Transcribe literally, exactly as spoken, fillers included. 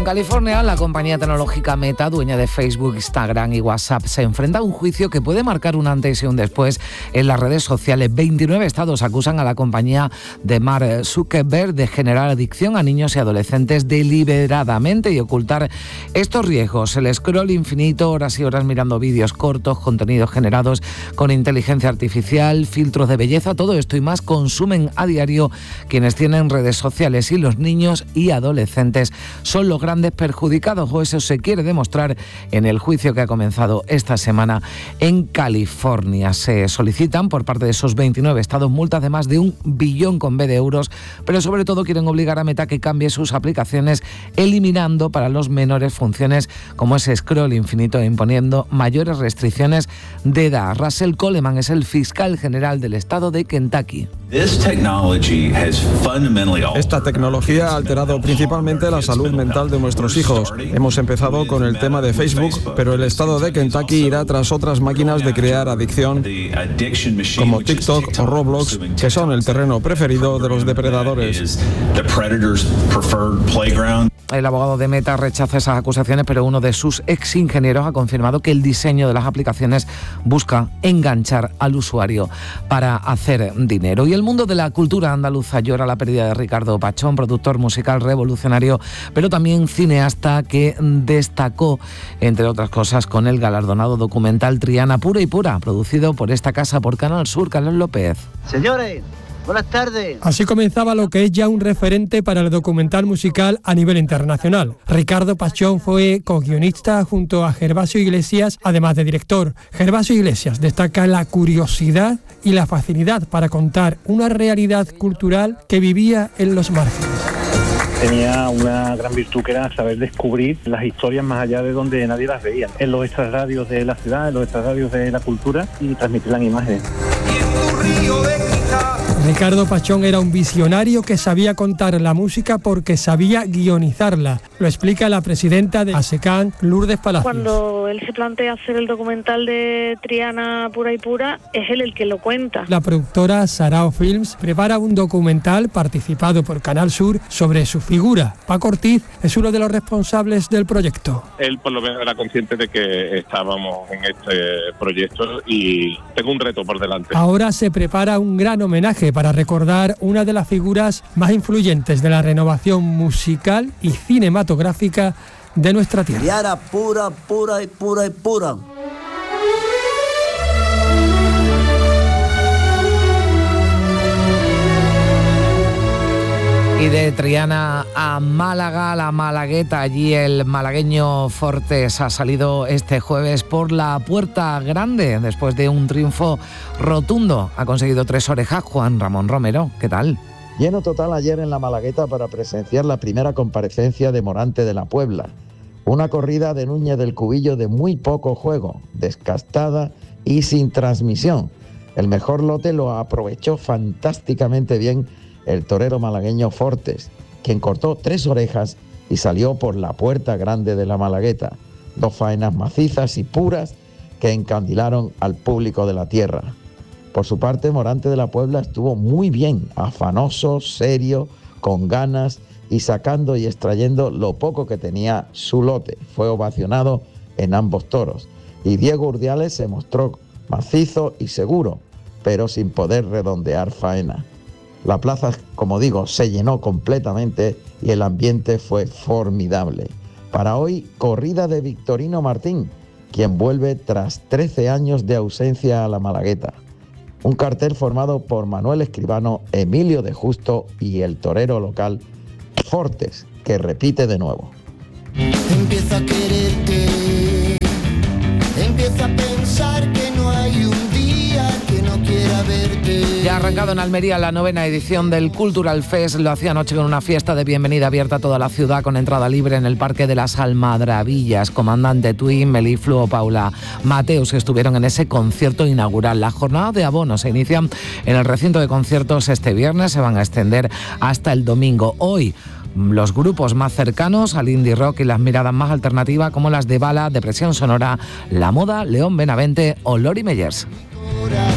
En California, la compañía tecnológica Meta, dueña de Facebook, Instagram y WhatsApp, se enfrenta a un juicio que puede marcar un antes y un después en las redes sociales. veintinueve estados acusan a la compañía de Mark Zuckerberg de generar adicción a niños y adolescentes deliberadamente y ocultar estos riesgos. El scroll infinito, horas y horas mirando vídeos cortos, contenidos generados con inteligencia artificial, filtros de belleza, todo esto y más consumen a diario quienes tienen redes sociales, y los niños y adolescentes son los grandes perjudicados, o eso se quiere demostrar en el juicio que ha comenzado esta semana en California. Se solicitan por parte de esos veintinueve estados multas de más de un billón con B de euros, pero sobre todo quieren obligar a Meta que cambie sus aplicaciones, eliminando para los menores funciones como ese scroll infinito e imponiendo mayores restricciones de edad. Russell Coleman es el fiscal general del estado de Kentucky. Esta tecnología ha alterado principalmente la salud mental de nuestros hijos. Hemos empezado con el tema de Facebook, pero el estado de Kentucky irá tras otras máquinas de crear adicción como TikTok o Roblox, que son el terreno preferido de los depredadores. El abogado de Meta rechaza esas acusaciones, pero uno de sus ex ingenieros ha confirmado que el diseño de las aplicaciones busca enganchar al usuario para hacer dinero. Y el mundo de la cultura andaluza llora la pérdida de Ricardo Pachón, productor musical revolucionario, pero también cineasta que destacó, entre otras cosas, con el galardonado documental Triana Pura y Pura, producido por esta casa, por Canal Sur. Carlos López. Señores, buenas tardes. Así comenzaba lo que es ya un referente para el documental musical a nivel internacional. Ricardo Pachón fue co-guionista junto a Gervasio Iglesias, además de director. Gervasio Iglesias destaca la curiosidad y la facilidad para contar una realidad cultural que vivía en los márgenes. Tenía una gran virtud que era saber descubrir las historias más allá de donde nadie las veía, en los extrarradios de la ciudad, en los extrarradios de la cultura, y transmitirlas en imágenes. Ricardo Pachón era un visionario que sabía contar la música porque sabía guionizarla. Lo explica la presidenta de ASECAN, Lourdes Palacios. Cuando él se plantea hacer el documental de Triana Pura y Pura, es él el que lo cuenta. La productora Sarao Films prepara un documental participado por Canal Sur sobre su figura. Paco Ortiz es uno de los responsables del proyecto. Él por lo menos era consciente de que estábamos en este proyecto y tengo un reto por delante. Ahora se prepara un gran homenaje para recordar una de las figuras más influyentes de la renovación musical y cinematográfica de nuestra tierra. Triana pura, pura y pura y pura. Y de Triana a Málaga, la Malagueta, allí el malagueño Fortes ha salido este jueves por la puerta grande después de un triunfo rotundo. Ha conseguido tres orejas. Juan Ramón Romero, ¿qué tal? Lleno total ayer en la Malagueta para presenciar la primera comparecencia de Morante de la Puebla. Una corrida de Núñez del Cubillo de muy poco juego, descastada y sin transmisión. El mejor lote lo aprovechó fantásticamente bien el torero malagueño Fortes, quien cortó tres orejas y salió por la puerta grande de la Malagueta. Dos faenas macizas y puras que encandilaron al público de la tierra. Por su parte, Morante de la Puebla estuvo muy bien, afanoso, serio, con ganas y sacando y extrayendo lo poco que tenía su lote. Fue ovacionado en ambos toros. Y Diego Urdiales se mostró macizo y seguro, pero sin poder redondear faena. La plaza, como digo, se llenó completamente y el ambiente fue formidable. Para hoy, corrida de Victorino Martín, quien vuelve tras trece años de ausencia a la Malagueta. Un cartel formado por Manuel Escribano, Emilio de Justo y el torero local Fortes, que repite de nuevo. Empieza a quererte, empieza a pensar que no hay un día que no quiera verte. Ya ha arrancado en Almería la novena edición del Cultural Fest. Lo hacía anoche con una fiesta de bienvenida abierta a toda la ciudad con entrada libre en el Parque de las Almadrabillas. Comandante Twin, Melifluo o Paula Mateus estuvieron en ese concierto inaugural. La jornada de abonos se inicia en el recinto de conciertos este viernes, se van a extender hasta el domingo. Hoy, los grupos más cercanos al indie rock y las miradas más alternativas como las de Bala, Depresión Sonora, La Moda, León Benavente o Lori Meyers.